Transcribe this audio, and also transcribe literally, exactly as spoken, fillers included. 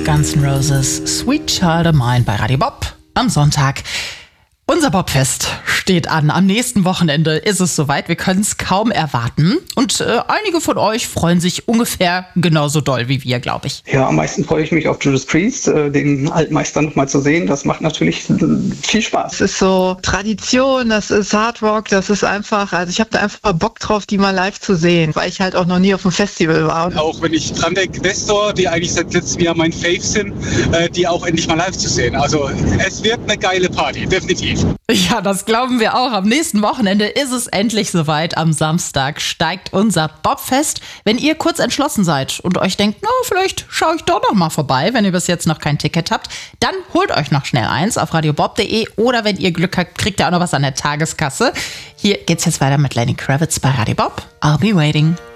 Guns N' Roses, Sweet Child of Mine bei Radio Bob am Sonntag. Unser Bobfest steht an. Am nächsten Wochenende ist es soweit. Wir können es kaum erwarten. Und äh, einige von euch freuen sich ungefähr genauso doll wie wir, glaube ich. Ja, am meisten freue ich mich auf Judas Priest, äh, den Altmeister nochmal zu sehen. Das macht natürlich viel Spaß. Es ist so Tradition, das ist Hard Rock, das ist einfach, also ich habe da einfach Bock drauf, die mal live zu sehen, weil ich halt auch noch nie auf dem Festival war. Auch wenn ich dran denke, Nestor, die eigentlich seit letztem Jahr mein Fave sind, äh, die auch endlich mal live zu sehen. Also es wird eine geile Party, definitiv. Ja, das glauben wir auch. Am nächsten Wochenende ist es endlich soweit. Am Samstag steigt unser Bobfest. Wenn ihr kurz entschlossen seid und euch denkt, na, vielleicht schaue ich doch noch mal vorbei, wenn ihr bis jetzt noch kein Ticket habt, dann holt euch noch schnell eins auf radiobob punkt de oder wenn ihr Glück habt, kriegt ihr auch noch was an der Tageskasse. Hier geht's jetzt weiter mit Lenny Kravitz bei Radio Bob. I'll be waiting.